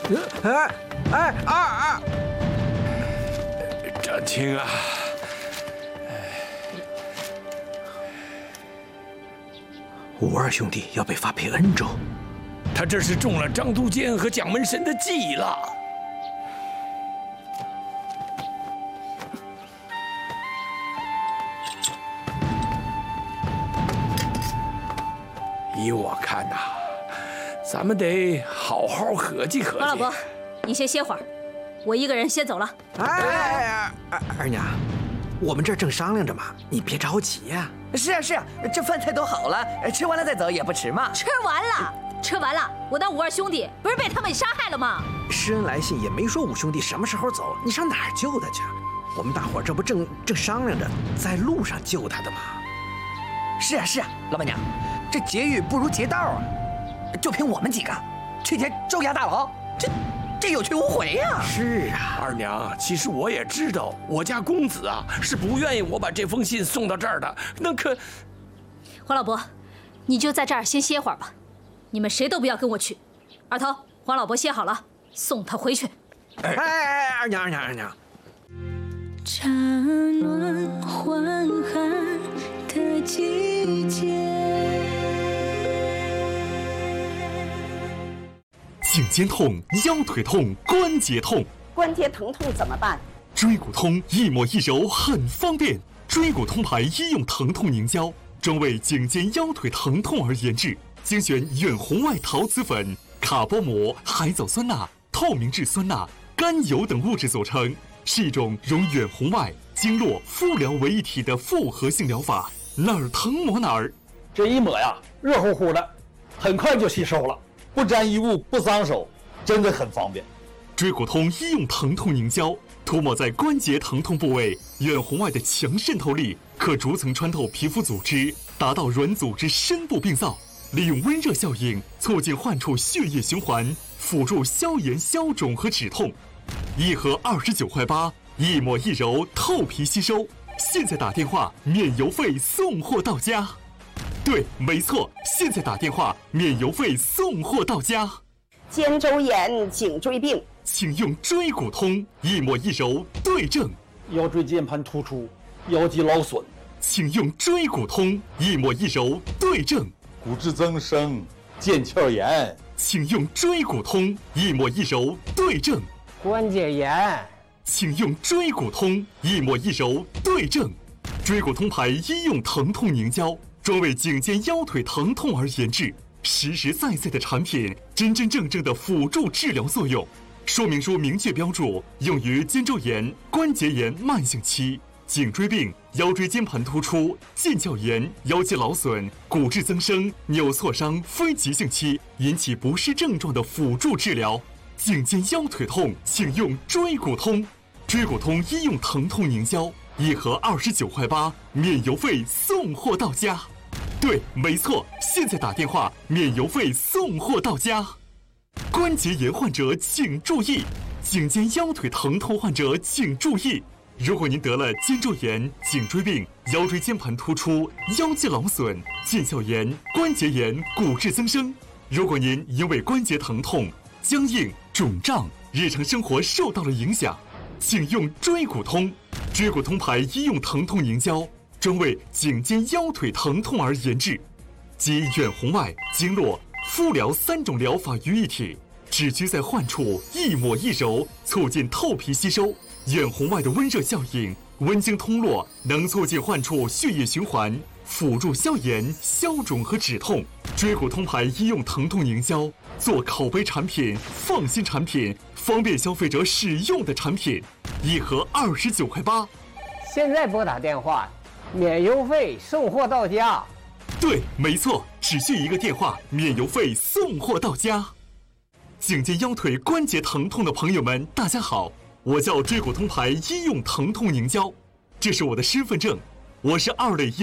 张青啊， 吴二兄弟要被发配恩州， 他这是中了张都监和蒋门神的计了。依我看呐，咱们得好好合计合计。 王老伯，你先歇会儿，我一个人先走了。 二娘，我们这儿正商量着嘛，你别着急呀。 是啊，这饭菜都好了，吃完了再走也不迟嘛。 吃完了，我那五二兄弟不是被他们杀害了吗？ 施恩来信也没说五兄弟什么时候走，你上哪儿救他去？我们大伙儿这不正商量着在路上救他的吗？ 是啊，老板娘，这劫狱不如劫道啊！就凭我们几个去劫州衙大牢，这有去无回呀！ 是啊， 二娘，其实我也知道，我家公子啊是不愿意我把这封信送到这儿的。那可， 黄老伯，你就在这儿先歇会儿吧，你们谁都不要跟我去。二头，黄老伯歇好了，送他回去。 二娘。 乍暖还寒的季节， 颈肩痛、腰腿痛、关节痛， 关节疼痛怎么办？ 椎骨通一抹一揉很方便。椎骨通牌医用疼痛凝胶，专为颈肩腰腿疼痛而研制，精选远红外陶瓷粉、卡波膜、海藻酸钠、透明质酸钠、甘油等物质组成，是一种融远红外、经络、敷疗为一体的复合性疗法，哪儿疼抹哪儿。 这一抹呀，热乎乎的，很快就吸收了，不沾衣物，不脏手，真的很方便。 椎骨通医用疼痛凝胶，涂抹在关节疼痛部位，远红外的强渗透力可逐层穿透皮肤组织，达到软组织深部病灶，利用温热效应促进患处血液循环，辅助消炎消肿和止痛。一盒29块8，一抹一揉，透皮吸收。现在打电话免邮费送货到家。对，没错，现在打电话免邮费送货到家。 肩周炎、颈椎病， 请用椎骨通，一抹一揉对症。 腰椎间盘突出、腰肌劳损， 请用椎骨通，一抹一揉对症。 骨质增生、腱鞘炎， 请用椎骨通，一抹一揉对症。 关节炎， 请用椎骨通，一抹一揉对症。椎骨通牌医用疼痛凝胶，专为颈肩腰腿疼痛而研制，实实在在的产品，真真正正的辅助治疗作用。说明书明确标注，用于肩周炎、关节炎慢性期、颈椎病、腰椎间盘突出、腱鞘炎、腰肌劳损、骨质增生、扭挫伤非急性期引起不适症状的辅助治疗。颈肩腰腿痛，请用椎骨通。椎骨通医用疼痛凝胶，一盒29块8，免邮费送货到家。对，没错，现在打电话免邮费送货到家。关节炎患者请注意，颈肩腰腿疼痛患者请注意。如果您得了肩周炎、颈椎病、腰椎间盘突出、腰肌劳损、腱鞘炎、关节炎、骨质增生，如果您因为关节疼痛、僵硬、肿胀，日常生活受到了影响，请用椎骨通。椎骨通牌医用疼痛凝胶，专为颈肩腰腿疼痛而研制，集远红外、经络、敷疗3种疗法于一体，只需在患处一抹一揉，促进透皮吸收。远红外的温热效应，温经通络，能促进患处血液循环，辅助消炎、消肿和止痛。椎骨通牌医用疼痛凝胶，做口碑产品、放心产品、方便消费者使用的产品，一盒29块8。 现在拨打电话，免邮费送货到家。 对，没错，只需一个电话，免邮费送货到家。颈肩腰腿关节疼痛的朋友们，大家好，我叫椎骨通牌医用疼痛凝胶，这是我的身份证，我是2类